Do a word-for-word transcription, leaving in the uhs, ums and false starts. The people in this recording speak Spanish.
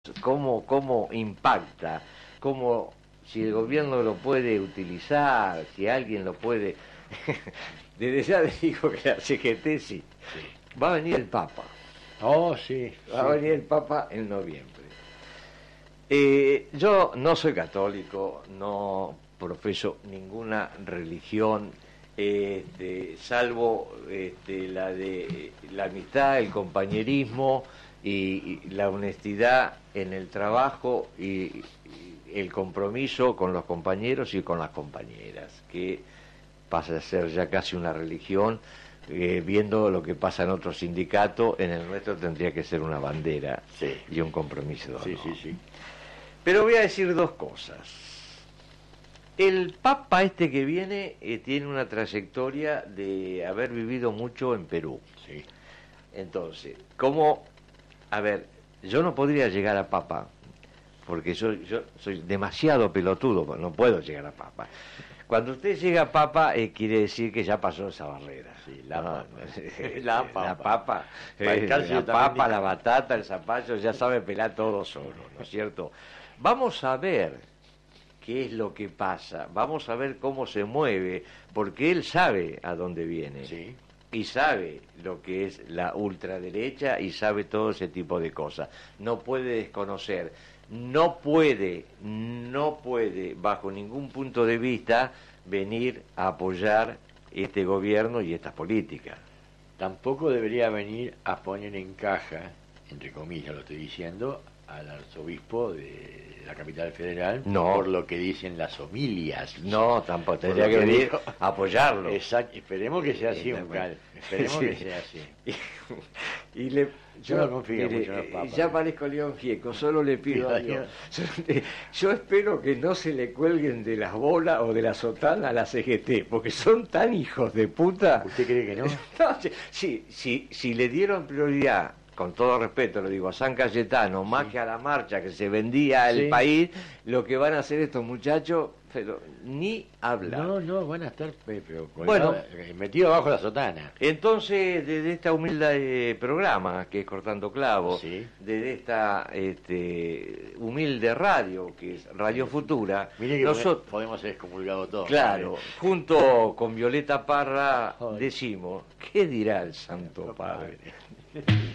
cómo, cómo impacta, cómo si el gobierno lo puede utilizar, si alguien lo puede... Desde ya le digo que la C G T sí. sí. Va a venir el Papa. Oh, sí. Va sí. a venir el Papa en noviembre. Eh, yo no soy católico, no profeso ninguna religión, este, salvo este, la de la amistad, el compañerismo y, y la honestidad en el trabajo y, y el compromiso con los compañeros y con las compañeras, que pasa a ser ya casi una religión. Eh, viendo lo que pasa en otros sindicatos, en el nuestro tendría que ser una bandera sí. y un compromiso. Sí, sí, sí. Pero voy a decir dos cosas. El Papa este que viene eh, tiene una trayectoria de haber vivido mucho en Perú. Sí. Entonces, ¿cómo? A ver, yo no podría llegar a Papa, porque yo, yo soy demasiado pelotudo, no puedo llegar a Papa. Cuando usted llega a Papa, eh, quiere decir que ya pasó esa barrera. Sí, la, no, papa. la papa. La papa, eh, la, papa la batata, el zapallo, ya sabe pelar todo solo, ¿no es cierto? Vamos a ver qué es lo que pasa, vamos a ver cómo se mueve, porque él sabe a dónde viene. Sí. Y sabe lo que es la ultraderecha y sabe todo ese tipo de cosas. No puede desconocer. No puede, no puede, bajo ningún punto de vista, venir a apoyar este gobierno y estas políticas. Tampoco debería venir a poner en caja, entre comillas lo estoy diciendo, al arzobispo de la capital federal, no. por lo que dicen las homilias. No, tampoco, tendría que venir dijo, a apoyarlo. Exacto, esperemos que sea así, un cal. Esperemos sí. que sea así. Y, y le... Yo, yo no confío mire, mucho en los papas. Ya parezco León Gieco, solo le pido a Dios. Yo espero que no se le cuelguen de las bolas o de la sotana a la C G T, porque son tan hijos de puta. ¿Usted cree que no? No, sí, sí, si le dieron prioridad, con todo respeto lo digo, a San Cayetano, más sí. que a la marcha que se vendía al sí. país, lo que van a hacer estos muchachos, pero ni hablar. No, no, van a estar pero bueno, metidos bajo la sotana. Entonces, desde este humilde eh, programa, que es Cortando Clavos, sí. desde esta este, humilde radio, que es Radio Futura, mire que nosotros podemos ser excomulgados todos. Claro, ¿vale? Junto con Violeta Parra, decimos, ¿qué dirá el Santo Padre?